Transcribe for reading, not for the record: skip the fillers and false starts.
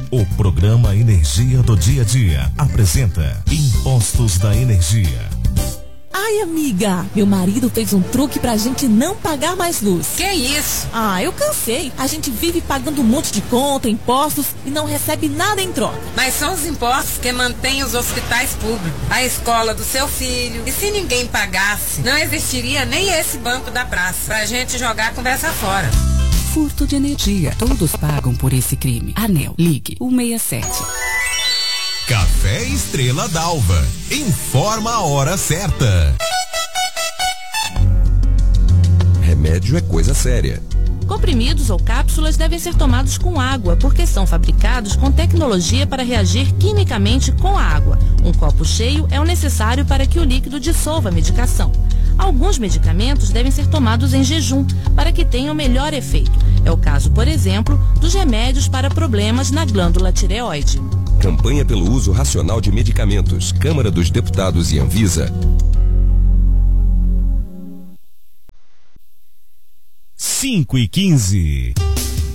O programa Energia do Dia a Dia apresenta Impostos da Energia. Ai, amiga, meu marido fez um truque pra gente não pagar mais luz. Que isso? Ah, eu cansei. A gente vive pagando um monte de conta, impostos e não recebe nada em troca. Mas são os impostos que mantêm os hospitais públicos, a escola do seu filho. E se ninguém pagasse, não existiria nem esse banco da praça pra gente jogar a conversa fora. Furto de energia. Todos pagam por esse crime. ANEEL, ligue 167. Café Estrela d'Alva. Informa a hora certa. Remédio é coisa séria. Comprimidos ou cápsulas devem ser tomados com água, porque são fabricados com tecnologia para reagir quimicamente com a água. Um copo cheio é o necessário para que o líquido dissolva a medicação. Alguns medicamentos devem ser tomados em jejum, para que tenham melhor efeito. É o caso, por exemplo, dos remédios para problemas na glândula tireoide. Campanha pelo uso racional de medicamentos. Câmara dos Deputados e Anvisa. 5h15.